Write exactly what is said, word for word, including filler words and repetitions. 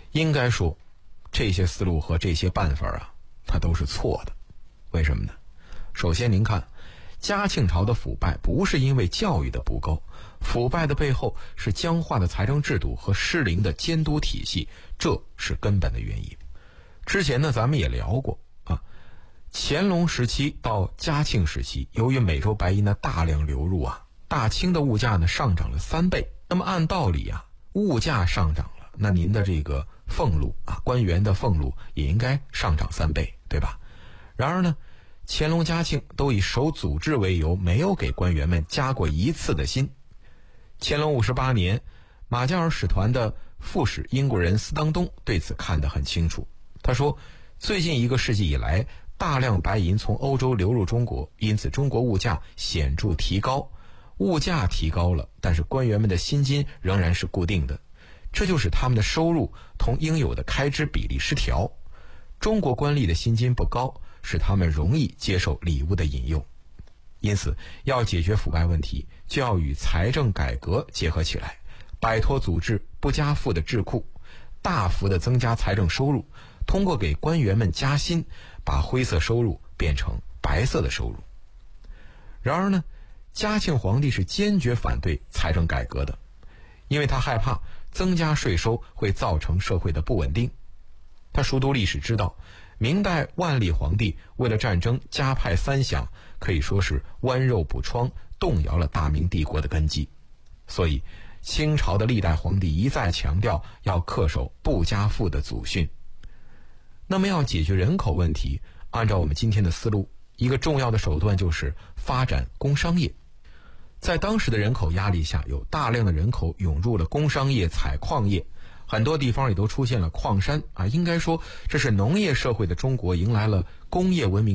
应该说这些思路和这些办法啊，它都是错的。为什么呢？首先您看，嘉庆朝的腐败不是因为教育的不够，腐败的背后是僵化的财政制度和失灵的监督体系，这是根本的原因。之前呢咱们也聊过啊，乾隆时期到嘉庆时期，由于美洲白银的大量流入啊，大清的物价呢上涨了三倍。那么按道理啊，物价上涨了，那您的这个俸禄啊，官员的俸禄也应该上涨三倍，对吧？然而呢，乾隆嘉庆都以守祖制为由，没有给官员们加过一次的薪。乾隆五十八年，马加尔使团的副使英国人斯当东对此看得很清楚。他说，最近一个世纪以来，大量白银从欧洲流入中国，因此中国物价显著提高。物价提高了，但是官员们的薪金仍然是固定的，这就使他们的收入同应有的开支比例失调。中国官吏的薪金不高，使他们容易接受礼物的引用。因此，要解决腐败问题，就要与财政改革结合起来，摆脱祖制不加赋的智库，大幅的增加财政收入，通过给官员们加薪，把灰色收入变成白色的收入。然而呢，嘉庆皇帝是坚决反对财政改革的，因为他害怕增加税收会造成社会的不稳定。他熟读历史知道，明代万历皇帝为了战争加派三饷，可以说是剜肉补疮，动摇了大明帝国的根基。所以清朝的历代皇帝一再强调要恪守不加赋的祖训。那么要解决人口问题，按照我们今天的思路，一个重要的手段就是发展工商业。在当时的人口压力下，有大量的人口涌入了工商业、采矿业，很多地方也都出现了矿山啊。应该说，这是农业社会的中国迎来了工业文明